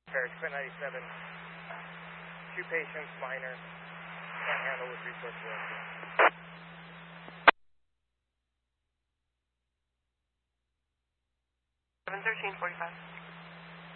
Barracks, Quint 97. 2 patients, minor. Can't handle with resource rescue. 71345.